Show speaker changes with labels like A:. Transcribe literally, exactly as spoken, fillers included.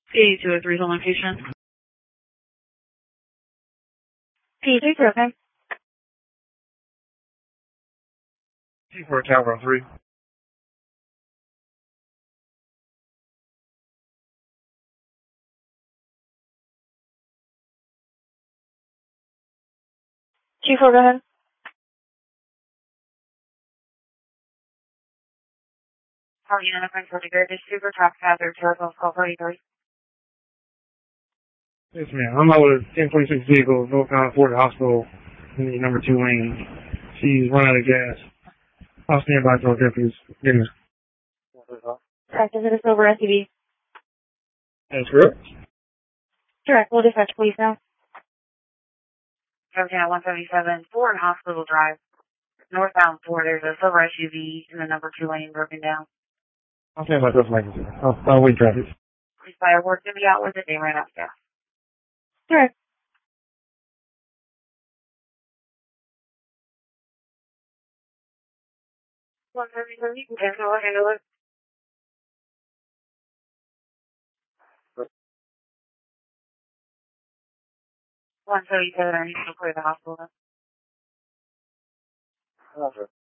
A: P two oh three is on location. P two two, okay.
B: T four Tower three.
A: Two four, go ahead. How are you identifying for the greatest super traffic hazard, telephone call forty-three?
B: Yes, ma'am. I'm out with a ten twenty-six vehicle, northbound Ford Hospital in the number two lane. She's running out of gas. I'll stand by to our deputies. Yes.
A: Correct, is it a silver S U V?
B: That's correct.
A: Correct, we'll dispatch police now. Seventeen at one seventy-seven, Ford Hospital Drive. Northbound Ford, there's a silver S U V in the number two lane broken down.
B: I'll stand by to our deputies. I'll, I'll wait traffic.
A: Police fire work to be out with it, they ran out of gas. Correct. one seventy-seven, you can cancel it, handle it. one seventy-seven, are you still clear the hospital?